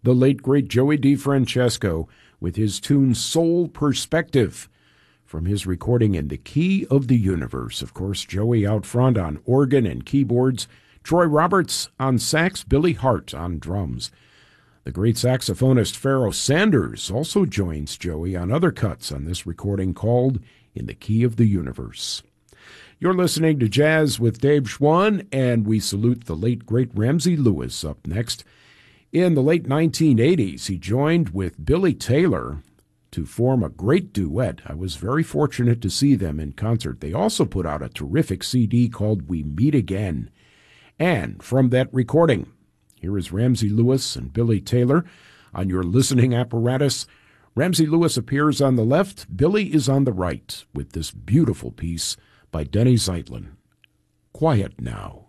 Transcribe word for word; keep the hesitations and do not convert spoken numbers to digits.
the late, great Joey DeFrancesco with his tune Soul Perspective from his recording In the Key of the Universe. Of course, Joey out front on organ and keyboards, Troy Roberts on sax, Billy Hart on drums. The great saxophonist Pharoah Sanders also joins Joey on other cuts on this recording called In the Key of the Universe. You're listening to Jazz with Dave Schwann, and we salute the late, great Ramsey Lewis up next. In the late nineteen eighties, he joined with Billy Taylor to form a great duet. I was very fortunate to see them in concert. They also put out a terrific C D called We Meet Again. And from that recording, here is Ramsey Lewis and Billy Taylor on your listening apparatus. Ramsey Lewis appears on the left, Billy is on the right, with this beautiful piece by Denny Zeitlin. Quiet Now.